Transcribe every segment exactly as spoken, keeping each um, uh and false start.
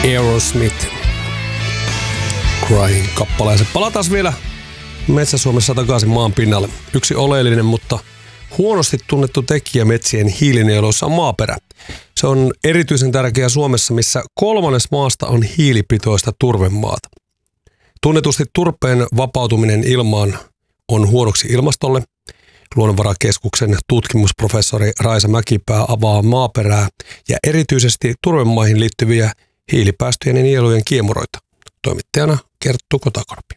Aerosmith Crying-kappaleeseen. Palataan vielä Metsä-Suomessa takaisin maan pinnalle. Yksi oleellinen, mutta huonosti tunnettu tekijä metsien hiilinieluissa on maaperä. Se on erityisen tärkeä Suomessa, missä kolmannes maasta on hiilipitoista turvemaata. Tunnetusti turpeen vapautuminen ilmaan on huonoksi ilmastolle. Luonnonvarakeskuksen tutkimusprofessori Raisa Mäkipää avaa maaperää ja erityisesti turvemaihin liittyviä hiilipäästöjen ja nielujen kiemuroita. Toimittajana Kerttu Kotakorpi.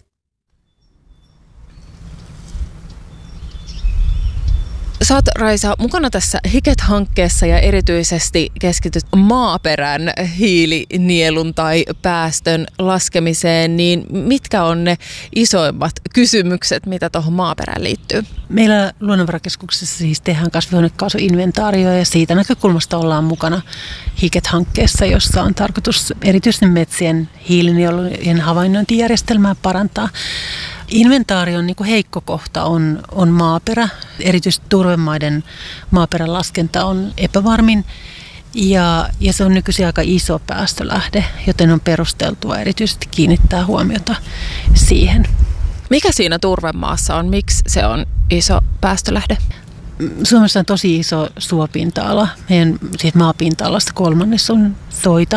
Sä oot, Raisa, mukana tässä Hiket-hankkeessa ja erityisesti keskityt maaperän hiilinielun tai päästön laskemiseen, niin mitkä on ne isoimmat kysymykset, mitä tuohon maaperään liittyy? Meillä Luonnonvarakeskuksessa siis tehdään kasvihuonekaasuinventaario ja siitä näkökulmasta ollaan mukana Hiket-hankkeessa, jossa on tarkoitus erityisesti metsien hiilinielujen havainnointijärjestelmää parantaa. Inventaarion niin kuin heikko kohta on, on maaperä. Erityisesti turvemaiden maaperän laskenta on epävarmin ja, ja se on nykyisin aika iso päästölähde, joten on perusteltua erityisesti kiinnittää huomiota siihen. Mikä siinä turvemaassa on? Miksi se on iso päästölähde? Suomessa on tosi iso suopinta-ala. Meidän siis maapinta-alasta kolmannes on soita.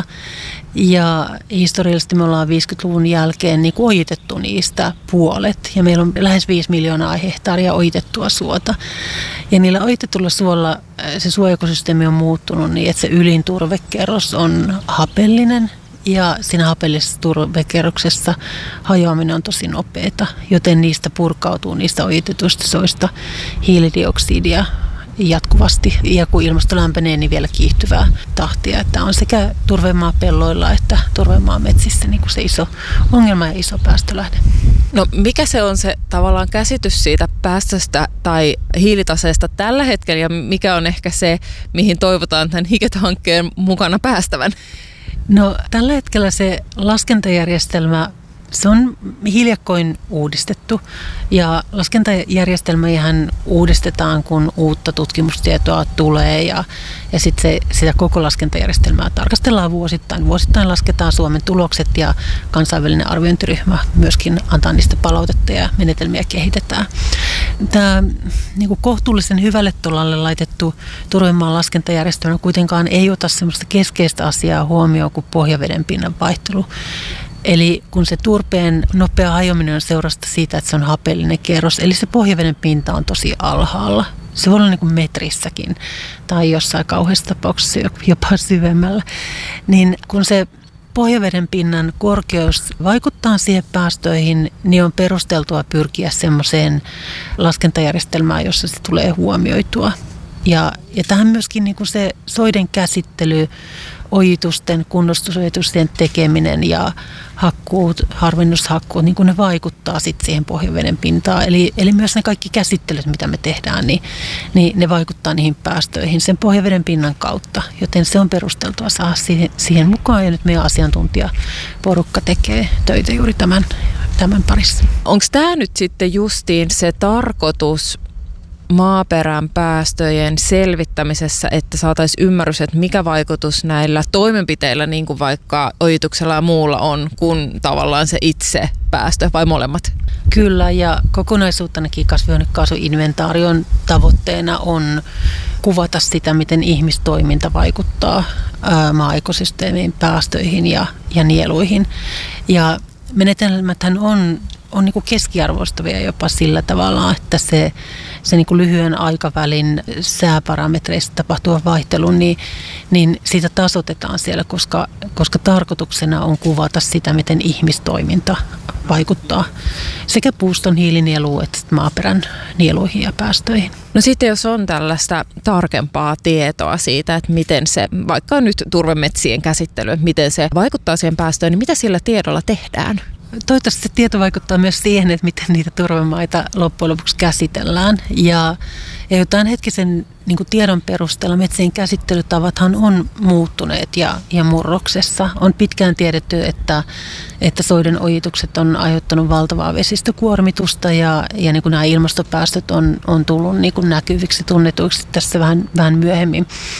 Ja historiallisesti me ollaan viisikymmentäluvun jälkeen niin kuin ojitettu niistä puolet. Ja meillä on lähes viisi miljoonaa hehtaaria ojitettua suota. Ja niillä ojitetulla suolla se suojekosysteemi on muuttunut niin, että se ylin turvekerros on hapellinen. Ja siinä hapellisessa turvekerroksessa hajoaminen on tosi nopeata, joten niistä purkautuu niistä ojitetuista soista hiilidioksidia jatkuvasti. Ja kun ilmasto lämpenee, niin vielä kiihtyvää tahtia. Että on sekä turvemaapelloilla että turvemaametsissä niin kuin se iso ongelma ja iso päästölähde. No mikä se on se tavallaan käsitys siitä päästöstä tai hiilitaseesta tällä hetkellä ja mikä on ehkä se, mihin toivotaan tämän Hiket-hankkeen mukana päästävän? No tällä hetkellä se laskentajärjestelmä, se on hiljakkoin uudistettu ja laskentajärjestelmäjähän uudistetaan, kun uutta tutkimustietoa tulee ja, ja sitten se, sitä koko laskentajärjestelmää tarkastellaan vuosittain. Vuosittain lasketaan Suomen tulokset ja kansainvälinen arviointiryhmä myöskin antaa niistä palautetta ja menetelmiä kehitetään. Tämä niin kuin kohtuullisen hyvälle tolalle laitettu turvemaan laskentajärjestelmä kuitenkaan ei ota sellaista keskeistä asiaa huomioon kuin pohjaveden pinnan vaihtelu. Eli kun se turpeen nopea hajoaminen on seurasta siitä, että se on hapellinen kerros, eli se pohjaveden pinta on tosi alhaalla. Se voi olla niin kuin metrissäkin tai jossain kauheassa tapauksessa jopa syvemmällä. Niin kun se pohjaveden pinnan korkeus vaikuttaa siihen päästöihin, niin on perusteltua pyrkiä semmoiseen laskentajärjestelmään, jossa se tulee huomioitua. Ja, ja tähän myöskin niin kuin se soiden käsittely, ojitusten, kunnostusojitusten tekeminen ja hakkuut, harvennushakkuut, niin kuin ne vaikuttaa sitten siihen pohjaveden pintaan. Eli, eli myös ne kaikki käsittelyt, mitä me tehdään, niin, niin ne vaikuttaa niihin päästöihin sen pohjaveden pinnan kautta. Joten se on perusteltua saada siihen, siihen mukaan ja nyt meidän asiantuntijaporukka tekee töitä juuri tämän, tämän parissa. Onko tämä nyt sitten justiin se tarkoitus maaperän päästöjen selvittämisessä, että saataisiin ymmärrys, että mikä vaikutus näillä toimenpiteillä, niin kuin vaikka ojituksella ja muulla on, kun tavallaan se itse päästö vai molemmat? Kyllä, ja kokonaisuuttanakin kasvihuonekaasuinventaarion tavoitteena on kuvata sitä, miten ihmistoiminta vaikuttaa maa-ekosysteemin päästöihin ja, ja nieluihin. Ja menetelmäthän on on niin kuin keskiarvoistavia jopa sillä tavalla, että se, se niin kuin lyhyen aikavälin sääparametreissa tapahtuva vaihtelu, niin, niin siitä tasoitetaan siellä, koska, koska tarkoituksena on kuvata sitä, miten ihmistoiminta vaikuttaa sekä puuston hiilinieluun että maaperän nieluihin ja päästöihin. No sitten jos on tällaista tarkempaa tietoa siitä, että miten se, vaikka nyt turvemetsien käsittely, miten se vaikuttaa siihen päästöön, niin mitä sillä tiedolla tehdään? Toivottavasti se tieto vaikuttaa myös siihen, että miten niitä turvemaita loppujen lopuksi käsitellään. Ja, ja jotain hetkisen niin kuin tiedon perusteella metsien käsittelytavathan on muuttuneet ja, ja murroksessa. On pitkään tiedetty, että, että soiden ojitukset on aiheuttanut valtavaa vesistökuormitusta ja, ja niin kuin nämä ilmastopäästöt on, on tullut niin kuin näkyviksi, tunnetuiksi tässä vähän, vähän myöhemmin.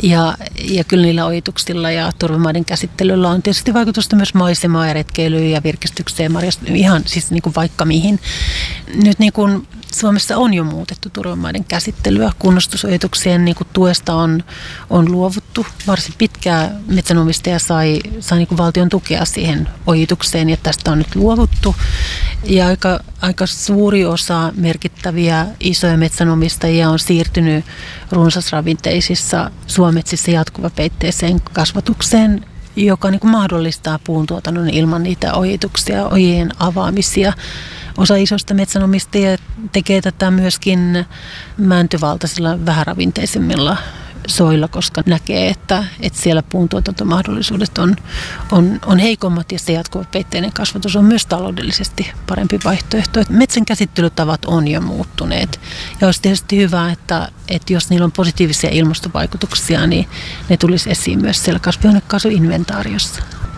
Ja, ja kyllä niillä ojituksilla ja turvemaiden käsittelyllä on tietysti vaikutusta myös maisemaan ja retkeilyyn ja virkistykseen, marjastukseen, ihan siis niin kuin vaikka mihin. Nyt niin kuin Suomessa on jo muutettu turvemaiden käsittelyä. Kunnostusojituksien niin kuin tuesta on, on luovuttu. Varsin pitkään metsänomistaja sai, sai niin kuin valtion tukea siihen ojitukseen ja tästä on nyt luovuttu. Ja aika, aika suuri osa merkittäviä isoja metsänomistajia on siirtynyt runsasravinteisissa suometsissä jatkuvapeitteiseen kasvatukseen, joka niin kuin mahdollistaa puuntuotannon ilman niitä ojituksia, ojien avaamisia. Osa isoista metsänomistajia tekee tätä myöskin mäntyvaltaisilla vähäravinteisemmilla soilla, koska näkee, että, että siellä puuntuotantomahdollisuudet on, on, on heikommat ja se jatkuva peitteinen kasvatus on myös taloudellisesti parempi vaihtoehto. Että metsän käsittelytavat on jo muuttuneet ja olisi tietysti hyvä, että, että jos niillä on positiivisia ilmastovaikutuksia, niin ne tulisi esiin myös siellä kasvihuonekaasuinventaariossa.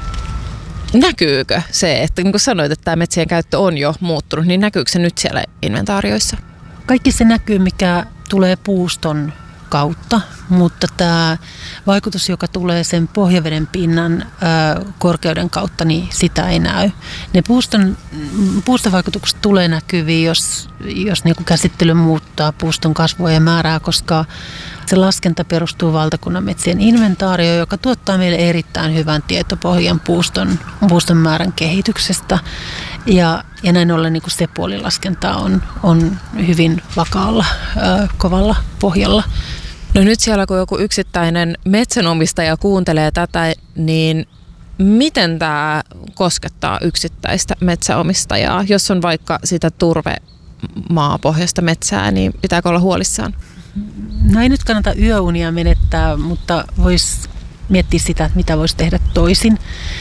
Näkyykö se, että niin kuin sanoit, että tämä metsien käyttö on jo muuttunut, niin näkyykö se nyt siellä inventaarioissa? Kaikki se näkyy, mikä tulee puuston kautta, mutta tämä vaikutus, joka tulee sen pohjaveden pinnan ö, korkeuden kautta, niin sitä ei näy. Ne puuston, puuston vaikutukset tulee näkyviin, jos, jos niin kuin käsittely muuttaa puuston kasvua ja määrää, koska se laskenta perustuu valtakunnan metsien inventaarioon, joka tuottaa meille erittäin hyvän tietopohjan puuston, puuston määrän kehityksestä. Ja, ja näin ollen niin kuin se puoli laskentaa on, on hyvin vakaalla, ö, kovalla pohjalla. No nyt siellä kun joku yksittäinen metsänomistaja kuuntelee tätä, niin miten tämä koskettaa yksittäistä metsäomistajaa? Jos on vaikka sitä turvemaapohjasta metsää, niin pitääkö olla huolissaan? No ei nyt kannata yöunia menettää, mutta voisi miettiä sitä, että mitä voisi tehdä toisin.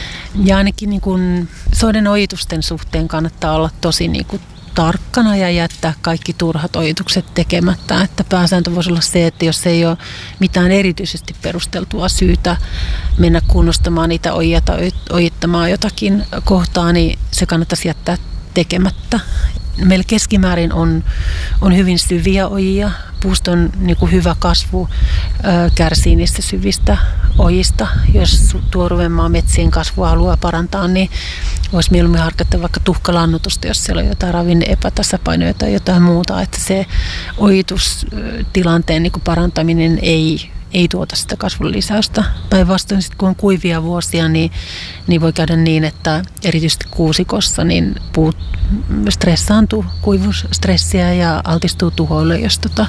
Ja ainakin niin kuin soiden ojitusten suhteen kannattaa olla tosi niin kuin tarkkana ja jättää kaikki turhat ojitukset tekemättä. Että pääsääntö voisi olla se, että jos ei ole mitään erityisesti perusteltua syytä mennä kunnostamaan niitä ojia tai ojittamaan jotakin kohtaa, niin se kannattaisi jättää tekemättä. Meillä keskimäärin on, on hyvin syviä ojia. Puuston niin kuin hyvä kasvu ö, kärsii niistä syvistä ojista. Jos tuoruvemaa metsien kasvua haluaa parantaa, niin voisi mieluummin harkita vaikka tuhkalannutusta, jos siellä on jotain ravinne-epätasapainoja tai jotain muuta. Että se ojitustilanteen niin kuin parantaminen ei, ei tuota sitä kasvun lisäystä. Päinvastoin sitten kun on kuivia vuosia, niin, niin voi käydä niin, että erityisesti kuusikossa niin puut stressaantuu kuivuusstressiä ja altistuu tuhoille, jos, tota,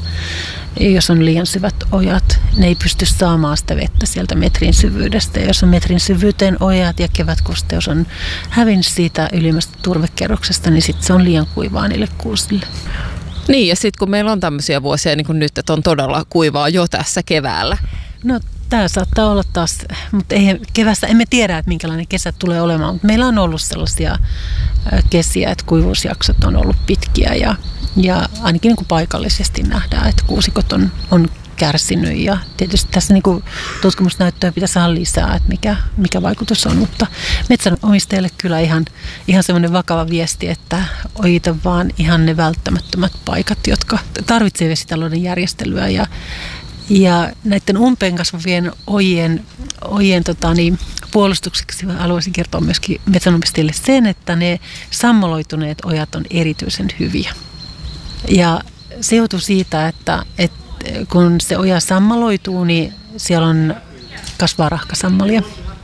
jos on liian syvät ojat. Ne ei pysty saamaan sitä vettä sieltä metrin syvyydestä. Ja jos on metrin syvyyteen ojat ja kevätkosteus on hävinnyt siitä ylimmästä turvekerroksesta, niin sitten se on liian kuivaa niille kuusille. Niin, ja sitten kun meillä on tämmöisiä vuosia niin kuin nyt, että on todella kuivaa jo tässä keväällä. No tämä saattaa olla taas, mutta ei, kevässä emme tiedä, että minkälainen kesä tulee olemaan, mutta meillä on ollut sellaisia kesiä, että kuivuusjaksot on ollut pitkiä ja, ja ainakin niin kuin paikallisesti nähdään, että kuusikot on, on kärsinyt ja tietysti tässä niin kuin tutkimusnäyttöä pitäisi saada lisää, että mikä, mikä vaikutus on, mutta metsänomistajille kyllä ihan, ihan semmoinen vakava viesti, että ojita vaan ihan ne välttämättömät paikat, jotka tarvitsee vesitalouden järjestelyä ja Ja näiden umpeen kasvavien ojien, ojien tota, niin, puolustukseksi haluaisin kertoa myöskin metsänomistajille sen, että ne sammaloituneet ojat on erityisen hyviä. Ja se johtuu siitä, että, että kun se oja sammaloituu, niin siellä on kasvaa rahkasammalia.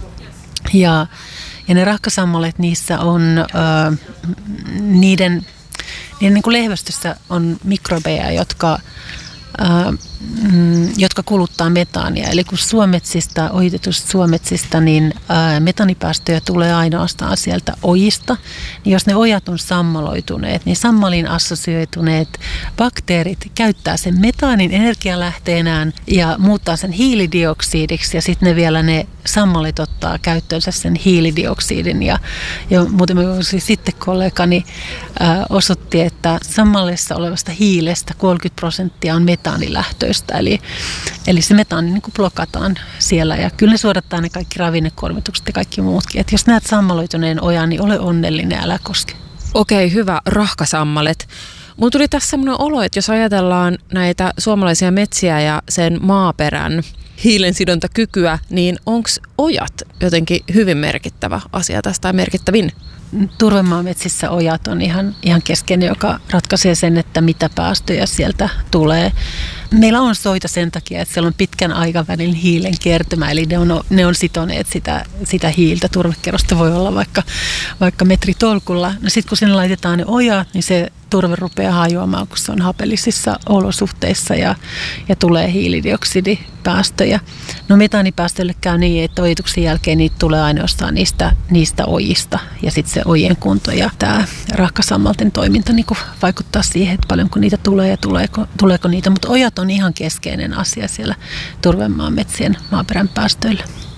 Ja, ja ne rahkasammalet, niissä on ö, niiden, niiden niin kuin lehvästössä on mikrobeja, jotka Äh, jotka kuluttaa metaania. Eli kun suometsistä, ojitetusta suometsistä, niin äh, metanipäästöjä tulee ainoastaan sieltä ojista. Niin jos ne ojat on sammaloituneet, niin sammalin assosioituneet bakteerit käyttää sen metaanin energialähteenään ja muuttaa sen hiilidioksidiksi. Ja sitten ne vielä ne sammalit ottaa käyttöönsä sen hiilidioksidin. Ja, ja muuten vuosi sitten kollegani äh, osoitti, että sammallissa olevasta hiilestä kolmekymmentä prosenttia on metaanilähtöistä, eli, eli se metaani niin kuin blokataan siellä ja kyllä ne suodattaa ne kaikki ravinnekuormitukset ja kaikki muutkin. Et jos näet sammaloituneen ojan, niin ole onnellinen, älä koske. Okei, hyvä. Rahkasammalet. Mulla tuli tässä sellainen olo, että jos ajatellaan näitä suomalaisia metsiä ja sen maaperän hiilensidontakykyä, niin onko ojat jotenkin hyvin merkittävä asia tästä tai merkittävin? Turvemaametsissä ojat on ihan, ihan keskeinen, joka ratkaisee sen, että mitä päästöjä sieltä tulee. Meillä on soita sen takia, että siellä on pitkän aikavälin hiilen kertymä, eli ne on, ne on sitoneet sitä, sitä hiiltä. Turvekerrosta voi olla vaikka, vaikka metritolkulla. No sitten kun sinne laitetaan ne ojat, niin se turve rupeaa hajoamaan, kun se on hapellisissa olosuhteissa ja, ja tulee hiilidioksidipäästöjä. No metaanipäästöille käy niin, että ojituksen jälkeen niitä tulee ainoastaan niistä, niistä ojista ja sitten se ojien kunto ja tämä rahkasammalten toiminta niin vaikuttaa siihen, että paljonko niitä tulee ja tuleeko, tuleeko niitä. Mutta ojat on ihan keskeinen asia siellä turvemaametsien maaperän päästöillä.